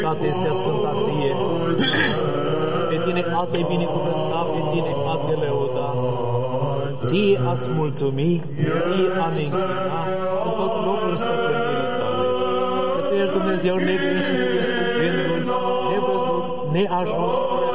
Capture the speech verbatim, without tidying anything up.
Toate este ascântat ție. Pe tine a te binecuvânta, pe tine a te lăuda. Ție a-ți mulțumi, ție a ne închina în tot locul stăpânirii tale. Că tu ești Dumnezeu negrăit, nevăzut, neajuns,